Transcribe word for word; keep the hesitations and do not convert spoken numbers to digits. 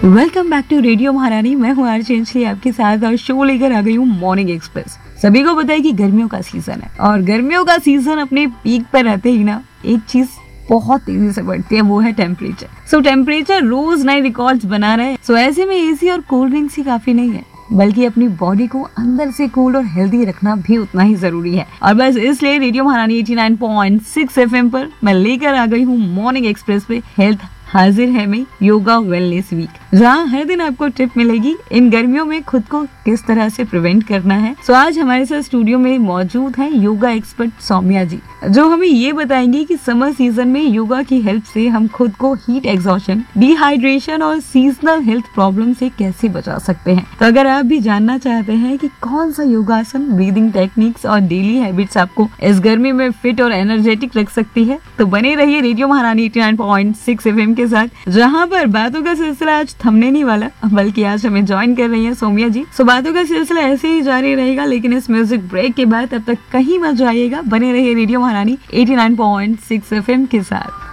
Welcome back to radio महारानी। मैं हूँ आरजे अंजलि आपके साथ और शो लेकर आ गई हूँ मॉर्निंग एक्सप्रेस। सभी को पता है कि गर्मियों का सीजन है और गर्मियों का सीजन अपने पीक पर रहते ही ना एक चीज बहुत तेजी से बढ़ती है, वो है टेम्परेचर। सो टेम्परेचर रोज नए रिकॉर्ड्स बना रहे हैं। सो ऐसे में एसी और कोल्ड ड्रिंक्स ही काफी नहीं है, बल्कि अपनी बॉडी को अंदर से कूल और हेल्दी रखना भी उतना ही जरूरी है। और बस इसलिए रेडियो महारानी नवासी पॉइंट सिक्स एफएम पर मैं लेकर आ गई हूँ मॉर्निंग एक्सप्रेस पे हेल्थ हाजिर है में योगा वेलनेस वीक, जहाँ हर दिन आपको टिप मिलेगी इन गर्मियों में खुद को किस तरह से प्रिवेंट करना है। सो आज हमारे साथ स्टूडियो में मौजूद है योगा एक्सपर्ट सौम्या जी, जो हमें ये बताएंगी कि समर सीजन में योगा की हेल्प से हम खुद को हीट एक्सॉशन, डिहाइड्रेशन और सीजनल हेल्थ प्रॉब्लम से कैसे बचा सकते हैं। तो अगर आप भी जानना चाहते हैं कि कौन सा योगासन, ब्रीदिंग टेक्निक्स और डेली हैबिट्स आपको इस गर्मी में फिट और एनर्जेटिक रख सकती है, तो बने रहिए रेडियो महारानी नवासी पॉइंट सिक्स एफएम के साथ, जहाँ पर बातों का सिलसिला आज थमने नहीं वाला, बल्कि आज हमें ज्वाइन कर रही है सौम्या जी। सो बातों का सिलसिला ऐसे ही जारी रहेगा, लेकिन इस म्यूजिक ब्रेक के बाद तब तक कहीं मत जाइएगा, बने रहिए रेडियो महारानी नवासी पॉइंट सिक्स एफएम के साथ।